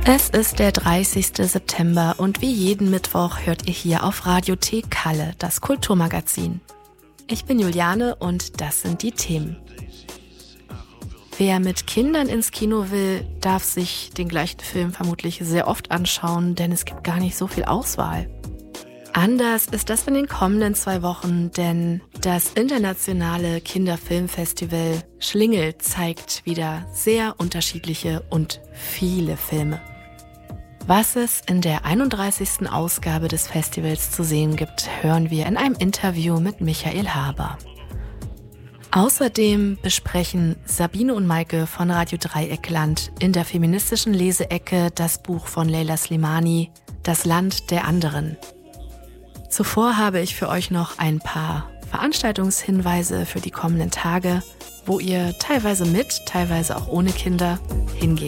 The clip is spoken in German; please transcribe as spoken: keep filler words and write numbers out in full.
Es ist der dreißigste September und wie jeden Mittwoch hört ihr hier auf Radio T Kalle, das Kulturmagazin. Ich bin Juliane und das sind die Themen. Wer mit Kindern ins Kino will, darf sich den gleichen Film vermutlich sehr oft anschauen, denn es gibt gar nicht so viel Auswahl. Anders ist das in den kommenden zwei Wochen, denn das internationale Kinderfilmfestival Schlingel zeigt wieder sehr unterschiedliche und viele Filme. Was es in der einunddreißigsten Ausgabe des Festivals zu sehen gibt, hören wir in einem Interview mit Michael Haber. Außerdem besprechen Sabine und Maike von Radio Dreieckland in der feministischen Leseecke das Buch von Leila Slimani, Das Land der anderen. Zuvor habe ich für euch noch ein paar Veranstaltungshinweise für die kommenden Tage, wo ihr teilweise mit, teilweise auch ohne Kinder hingehen